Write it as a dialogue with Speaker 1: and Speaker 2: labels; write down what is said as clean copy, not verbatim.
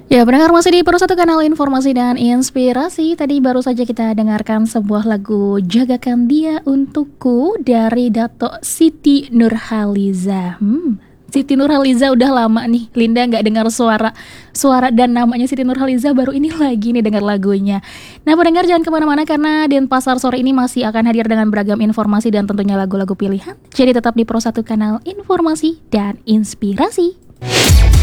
Speaker 1: Ya, pendengar masih di Pro Satu Kanal Informasi dan Inspirasi. Tadi baru saja kita dengarkan sebuah lagu Jagakan Dia Untukku dari Dato Siti Nurhaliza. Siti Nurhaliza udah lama nih Linda nggak dengar suara dan namanya Siti Nurhaliza, baru ini lagi nih dengar lagunya. Nah, pendengar jangan kemana-mana karena Denpasar sore ini masih akan hadir dengan beragam informasi dan tentunya lagu-lagu pilihan. Jadi tetap di Pro Satu Kanal Informasi dan Inspirasi.